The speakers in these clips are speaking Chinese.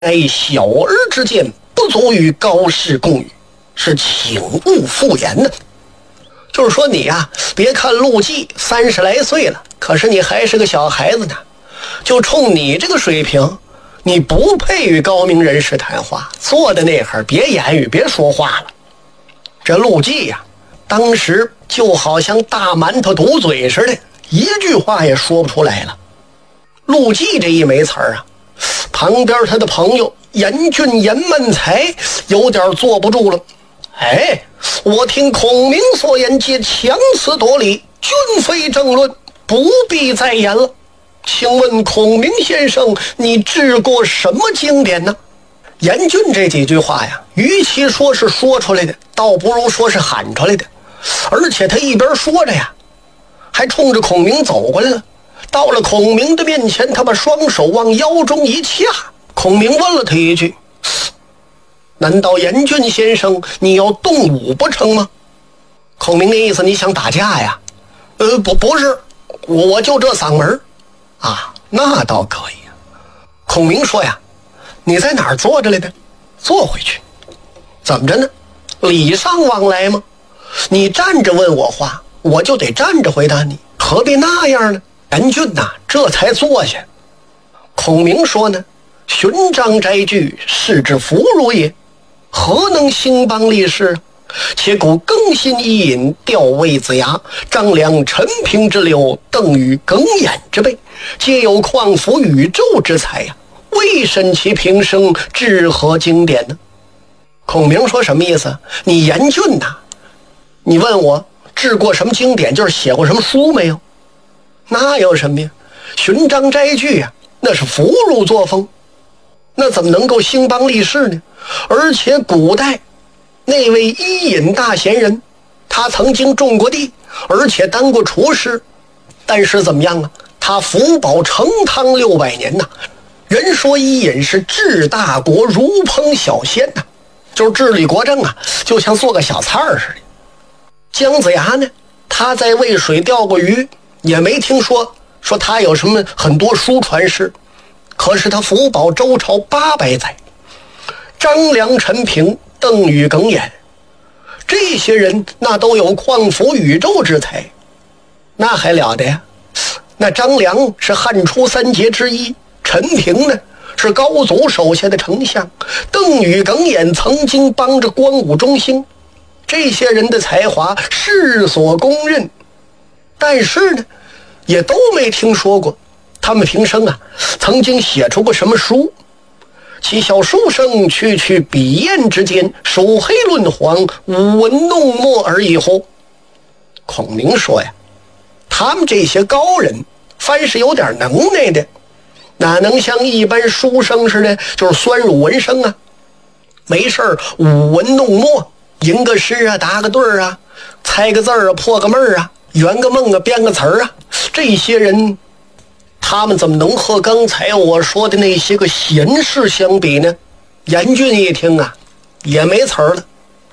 小儿之见，不足与高士共语，是请勿复言的。就是说你呀，别看陆绩30来岁了，可是你还是个小孩子呢。就冲你这个水平，你不配与高明人士谈话，坐在那儿别言语，别说话了。这陆绩呀，当时就好像大馒头堵嘴似的，一句话也说不出来了。陆绩这一没词儿啊，旁边他的朋友严峻严闷才有点坐不住了。我听孔明所言皆强词夺理，均非正论，不必再言了。请问孔明先生，你治过什么经典呢？严峻这几句话呀，与其说是说出来的，倒不如说是喊出来的。而且他一边说着呀，还冲着孔明走过来了。到了孔明的面前，他把双手往腰中一掐。孔明问了他一句：难道严峻先生你要动武不成吗？孔明的意思，你想打架呀？不是，我就这嗓门啊。那倒可以啊。孔明说呀，你在哪儿坐着来的？坐回去。怎么着呢？礼尚往来吗？你站着问我话，我就得站着回答你，何必那样呢？严峻呐，这才坐下。孔明说呢，寻章摘句，是之弗如也，何能兴邦立事？且古更新伊尹，吊魏子牙，张良、陈平之流，邓禹、耿弇之辈，皆有旷服宇宙之才呀，未审其平生，治何经典呢？孔明说什么意思？你严峻呐，你问我治过什么经典，就是写过什么书没有？那有什么呀？寻章摘句呀，那是俘虏作风，那怎么能够兴邦立事呢？而且古代那位伊尹大贤人，他曾经种过地，而且当过厨师，但是怎么样啊？他福保成汤600年呐。人说伊尹是治大国如烹小鲜呐，就是治理国政啊，就像做个小菜似的。姜子牙呢，他在渭水钓过鱼，也没听说他有什么很多书传世，可是他福保周朝800载，张良、陈平、邓禹、耿弇，这些人那都有旷服宇宙之才，那还了得呀？那张良是汉初3杰之一，陈平呢是高祖手下的丞相，邓禹、耿弇曾经帮着光武中兴，这些人的才华世所公认，但是呢也都没听说过他们平生啊曾经写出过什么书。其小书生区笔砚之间，手黑论黄，舞文弄墨而已乎？孔明说呀，他们这些高人凡是有点能耐的，哪能像一般书生似的就是酸儒文生啊？没事舞文弄墨，吟个诗啊，答个对啊，猜个字啊，破个闷啊，圆个梦啊，编个词儿啊，这些人他们怎么能和刚才我说的那些个贤士相比呢？严峻一听啊，也没词儿了。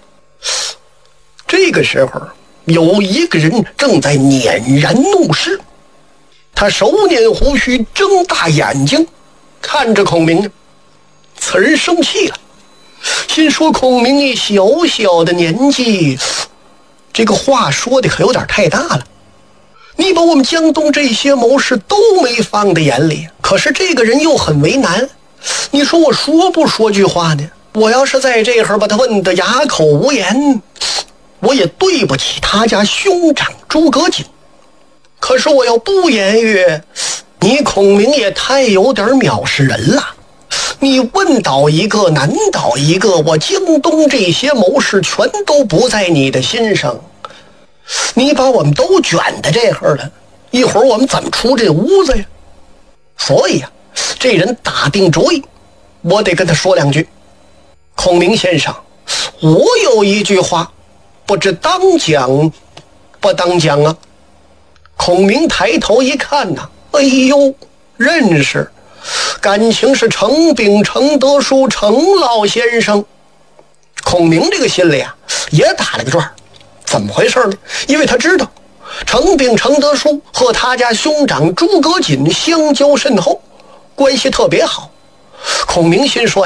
这个时候有一个人正在辇然怒视，他手捻胡须，睁大眼睛看着孔明。此人生气了，心说孔明你小小的年纪，这个话说的可有点太大了，你把我们江东这些谋士都没放在眼里，可是这个人又很为难，你说我说不说句话呢？我要是在这会儿把他问得哑口无言，我也对不起他家兄长诸葛瑾。可是我要不言语，你孔明也太有点藐视人了。你问倒一个难倒一个，我京东这些谋士全都不在你的心上，你把我们都卷在这儿了，一会儿我们怎么出这屋子呀？所以啊，这人打定主意，我得跟他说两句。孔明先生，我有一句话，不知当讲不当讲啊？孔明抬头一看呐，哎呦，认识，感情是程秉、程德书、程老先生。孔明这个心里啊，也打了个转，怎么回事呢？因为他知道程秉、程德书和他家兄长诸葛瑾相交甚厚，关系特别好， 孔明心说